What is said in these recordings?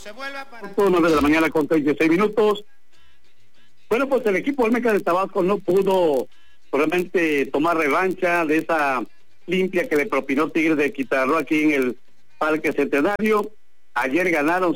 9 de la mañana con 36 minutos. Bueno, pues el equipo Olmeca de Tabasco no pudo realmente tomar revancha de esa limpia que le propinó Tigres de Quintana Roo aquí en el Parque Centenario. Ayer ganaron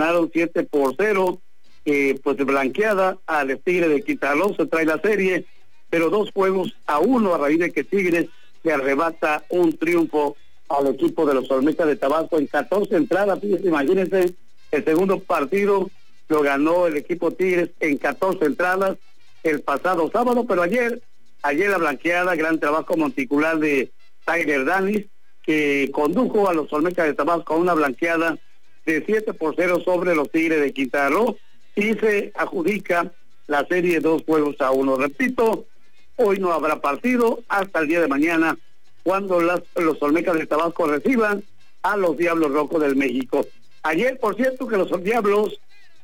7-0, pues blanqueada al Tigres de Quintana Roo, se trae la serie, pero 2-1 a raíz de que Tigres le arrebata un triunfo al equipo de los Olmecas de Tabasco en 14 entradas. Imagínense, el segundo partido lo ganó el equipo Tigres en 14 entradas el pasado sábado, pero ayer la blanqueada, gran trabajo monticular de Tiger Danis, que condujo a los Olmecas de Tabasco a una blanqueada de 7-0 sobre los Tigres de Quintana Roo y se adjudica la serie 2-1. Repito, hoy no habrá partido hasta el día de mañana, cuando los Olmecas de Tabasco reciban a los Diablos Rojos del México. Ayer, por cierto, que los Diablos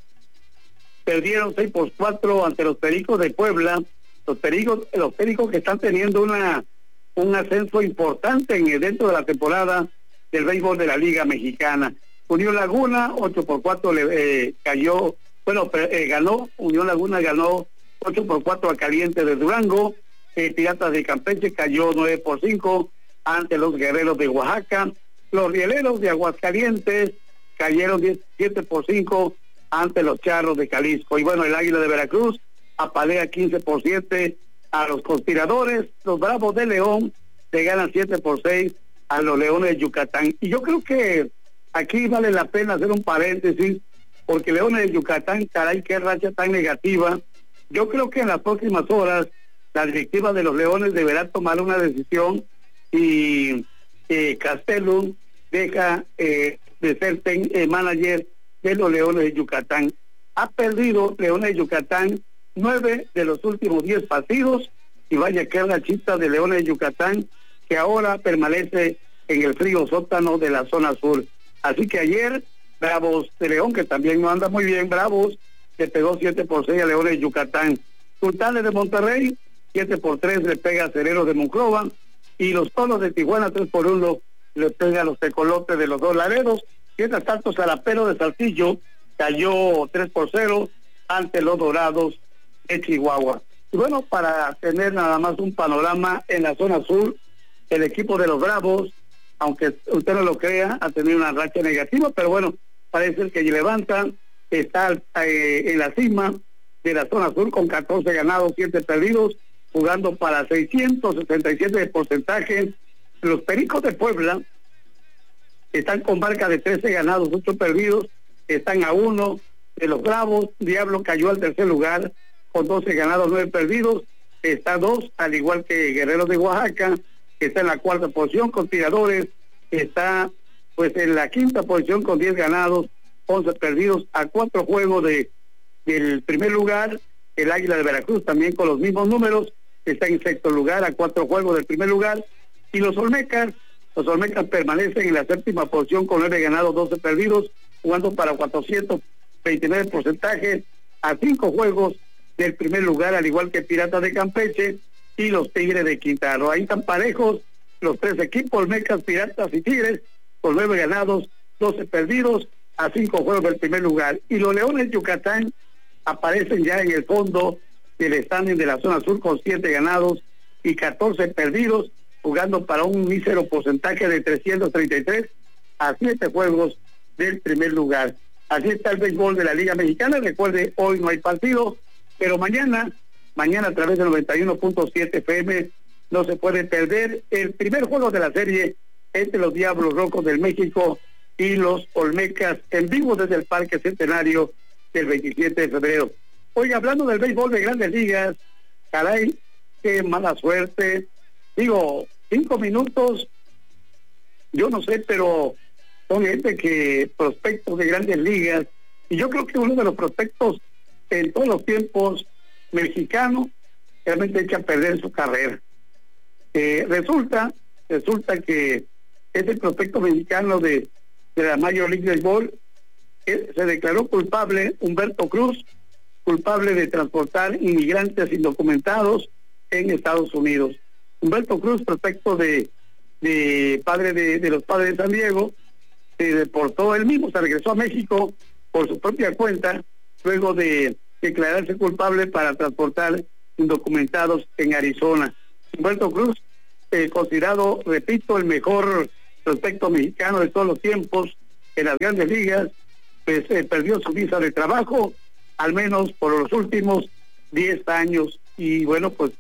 perdieron 6-4 ante los Pericos de Puebla. Los Pericos que están teniendo un ascenso importante dentro de la temporada del béisbol de la Liga Mexicana. Unión Laguna 8-4 cayó, ganó, Unión Laguna ganó 8-4 a Caliente de Durango. Piratas de Campeche cayó 9-5 ante los Guerreros de Oaxaca. Los Rieleros de Aguascalientes cayeron 7-5 ante los Charros de Jalisco. Y bueno, el Águila de Veracruz apalea 15-7 a los Conspiradores. Los Bravos de León se ganan 7-6 a los Leones de Yucatán. Y yo creo que aquí vale la pena hacer un paréntesis, porque Leones de Yucatán, caray, qué racha tan negativa. Yo creo que en las próximas horas la directiva de los Leones deberá tomar una decisión y Castellum deja de ser manager de los Leones de Yucatán. Ha perdido Leones de Yucatán 9 de los últimos 10 partidos, y vaya que rachita de Leones de Yucatán, que ahora permanece en el frío sótano de la zona sur. Así que ayer Bravos de León, que también no anda muy bien, Bravos le pegó 7-6 a Leones de Yucatán. Sultanes de Monterrey 7-3 le pega a Cereros de Monclova, y los Toros de Tijuana 3-1 le pega a los Tecolotes de los Dos Laredos. Mientras tanto, Zarapero de Saltillo cayó 3-0 ante los Dorados de Chihuahua. Y bueno, para tener nada más un panorama en la zona sur, el equipo de los Bravos, aunque usted no lo crea, ha tenido una racha negativa, pero bueno, parece que levantan, está en la cima de la zona sur con 14 ganados, 7 perdidos, jugando para 667 de porcentaje. Los Pericos de Puebla están con marca de 13 ganados, 8 perdidos, están a 1 de los Bravos. Diablo cayó al tercer lugar con 12 ganados, 9 perdidos, está a 2, al igual que Guerreros de Oaxaca, que está en la cuarta posición con Tiradores, está pues en la quinta posición con 10 ganados, 11 perdidos, a 4 juegos del primer lugar. El Águila de Veracruz también con los mismos números está en sexto lugar, a 4 juegos del primer lugar. Y los Olmecas permanecen en la séptima posición con 9 ganados, 12 perdidos, jugando para 429 porcentaje, a 5 juegos del primer lugar, al igual que Piratas de Campeche y los Tigres de Quintana Roo. Ahí están parejos los tres equipos, Olmecas, Piratas y Tigres, con 9 ganados, 12 perdidos, a 5 juegos del primer lugar. Y los Leones de Yucatán aparecen ya en el fondo del standing de la zona sur con 7 ganados y 14 perdidos, jugando para un mísero porcentaje de 333 a 7 juegos del primer lugar. Así está el béisbol de la Liga Mexicana. Recuerde, hoy no hay partido, pero mañana a través de 91.7 FM no se puede perder el primer juego de la serie entre los Diablos Rojos del México y los Olmecas, en vivo desde el Parque Centenario del 27 de febrero. Hoy, hablando del béisbol de Grandes Ligas, caray, qué mala suerte. Digo, 5 minutos, yo no sé, pero son gente que prospectos de Grandes Ligas, y yo creo que uno de los prospectos en todos los tiempos mexicanos realmente echa a perder su carrera. Resulta que este prospecto mexicano de la Major League Baseball se declaró culpable, Humberto Cruz, culpable de transportar inmigrantes indocumentados en Estados Unidos. Humberto Cruz, prospecto de padre de los Padres de San Diego, se deportó él mismo, se regresó a México por su propia cuenta, luego de declararse culpable para transportar indocumentados en Arizona. Humberto Cruz, considerado, repito, el mejor prospecto mexicano de todos los tiempos en las grandes ligas, pues perdió su visa de trabajo, al menos por los últimos 10 años, y bueno, pues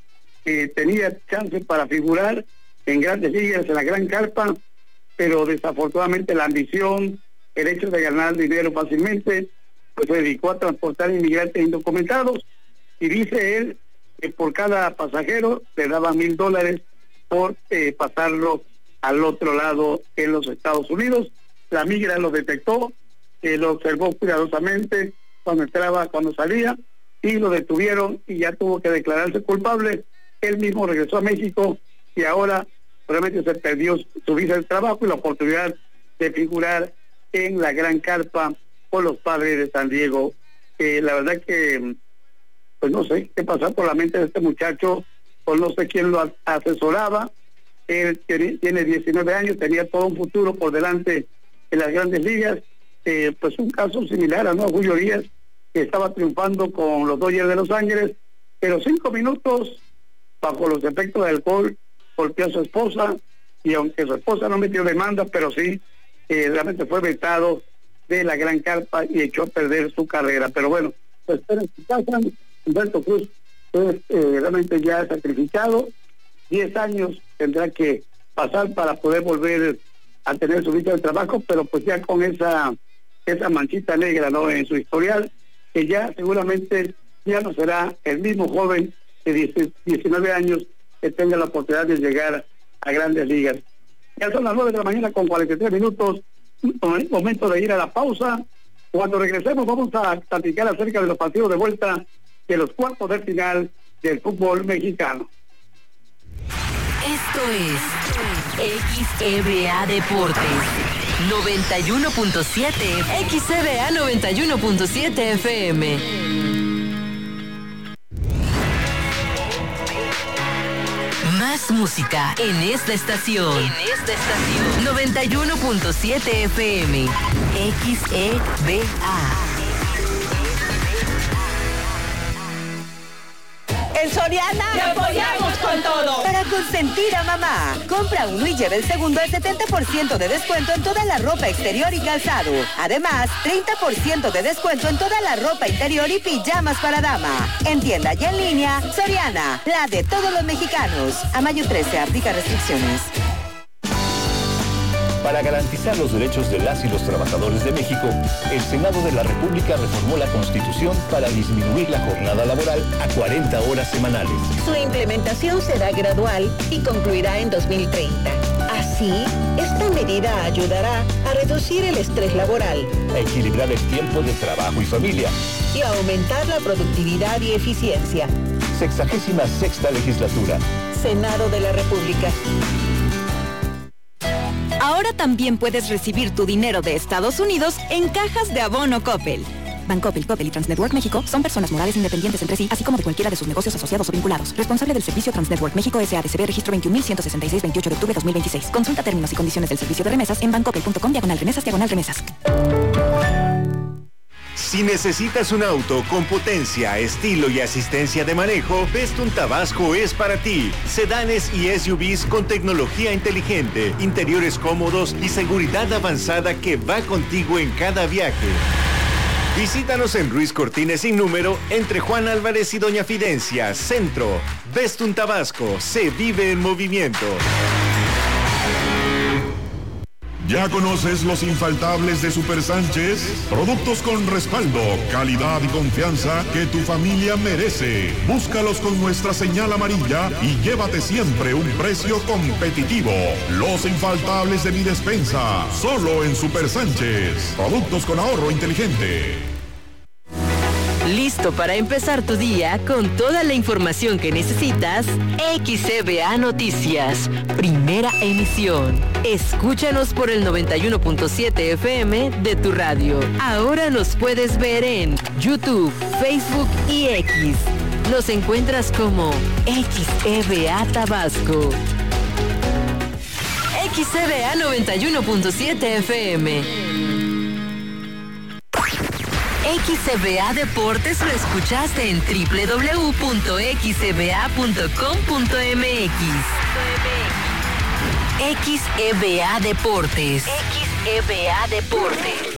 tenía chance para figurar en grandes ligas, en la gran carpa, pero desafortunadamente la ambición, el hecho de ganar dinero fácilmente, pues se dedicó a transportar inmigrantes indocumentados, y dice él que por cada pasajero le daban $1,000 por pasarlo al otro lado en los Estados Unidos. La migra lo detectó, lo observó cuidadosamente cuando entraba, cuando salía, y lo detuvieron y ya tuvo que declararse culpable. Él mismo regresó a México y ahora realmente se perdió su visa de trabajo y la oportunidad de figurar en la gran carpa por los Padres de San Diego. La verdad que pues no sé qué pasó por la mente de este muchacho, pues no sé quién lo asesoraba. Él tiene 19 años, tenía todo un futuro por delante en las grandes ligas. Pues un caso similar a Julio Díaz, que estaba triunfando con los Dodgers de Los Ángeles, pero 5 minutos bajo los efectos del alcohol golpeó a su esposa, y aunque su esposa no metió demanda, pero sí realmente fue vetado de la gran carpa y echó a perder su carrera. Pero bueno, pues esperen su casa. Humberto Cruz pues realmente ya sacrificado, 10 años tendrá que pasar para poder volver a tener su visa de trabajo, pero pues ya con esa manchita negra, ¿no?, en su historial, que ya seguramente ya no será el mismo joven de 19 años que tenga la oportunidad de llegar a grandes ligas. Ya son las 9 de la mañana con 43 minutos, momento de ir a la pausa. Cuando regresemos vamos a platicar acerca de los partidos de vuelta de los cuartos de final del fútbol mexicano. Esto es XEBA Deportes 91.7, XEBA 91.7 FM. Más música en esta estación. 91.7 FM. XEBA. En Soriana te apoyamos con todo. Para consentir a mamá, compra uno y lleva el segundo al 70% de descuento en toda la ropa exterior y calzado. Además, 30% de descuento en toda la ropa interior y pijamas para dama. En tienda y en línea, Soriana, la de todos los mexicanos. A mayo 13, aplica restricciones. Para garantizar los derechos de las y los trabajadores de México, el Senado de la República reformó la Constitución para disminuir la jornada laboral a 40 horas semanales. Su implementación será gradual y concluirá en 2030. Así, esta medida ayudará a reducir el estrés laboral, a equilibrar el tiempo de trabajo y familia y a aumentar la productividad y eficiencia. 66ª legislatura. Senado de la República. Ahora también puedes recibir tu dinero de Estados Unidos en cajas de abono Coppel. Bancoppel, Coppel y Transnetwork México son personas morales independientes entre sí, así como de cualquiera de sus negocios asociados o vinculados. Responsable del servicio Transnetwork México S.A.D.C.B. registro 21.166, 28 de octubre 2026. Consulta términos y condiciones del servicio de remesas en bancoppel.com/remesas/remesas. Si necesitas un auto con potencia, estilo y asistencia de manejo, Vestun Tabasco es para ti. Sedanes y SUVs con tecnología inteligente, interiores cómodos y seguridad avanzada que va contigo en cada viaje. Visítanos en Ruiz Cortines sin número, entre Juan Álvarez y Doña Fidencia, Centro. Vestun Tabasco, se vive en movimiento. ¿Ya conoces los infaltables de Super Sánchez? Productos con respaldo, calidad y confianza que tu familia merece. Búscalos con nuestra señal amarilla y llévate siempre un precio competitivo. Los infaltables de mi despensa, solo en Super Sánchez. Productos con ahorro inteligente. Listo para empezar tu día con toda la información que necesitas. XEBA Noticias, primera emisión. Escúchanos por el 91.7 FM de tu radio. Ahora nos puedes ver en YouTube, Facebook y X. Nos encuentras como XEBA Tabasco. XEBA 91.7 FM. XCBA Deportes lo escuchaste en www.xcba.com.mx. XEBA Deportes. XEBA Deportes.